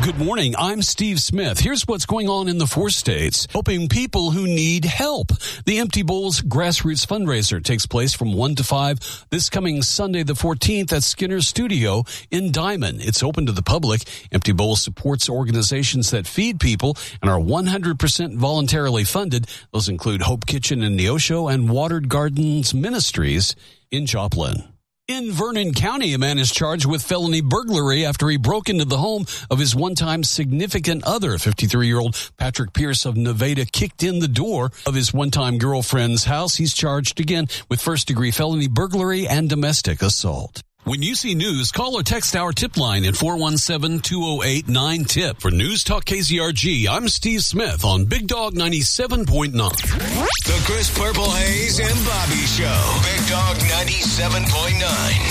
Good morning. I'm Steve Smith. Here's what's going on in the 4 states, helping people who need help. The Empty Bowls Grassroots Fundraiser takes place from 1 to 5 this coming Sunday the 14th at Skinner's Studio in Diamond. It's open to the public. Empty Bowls supports organizations that feed people and are 100% voluntarily funded. Those include Hope Kitchen in Neosho and Watered Gardens Ministries in Joplin. In Vernon County, a man is charged with felony burglary after he broke into the home of his one-time significant other. 53-year-old Patrick Pierce of Nevada kicked in the door of his one-time girlfriend's house. He's charged again with first-degree felony burglary and domestic assault. When you see news, call or text our tip line at 417-208-9TIP. For News Talk KZRG, I'm Steve Smith on Big Dog 97.9. The Chris Purple Hayes and Bobby Show. Big Dog 97.9.